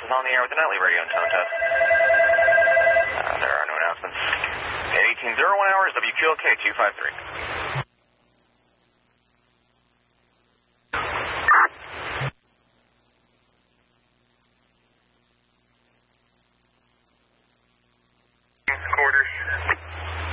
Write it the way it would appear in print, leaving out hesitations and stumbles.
is on the air with the nightly radio and tone test. There are no announcements. At 18:01 hours, WQLK 253.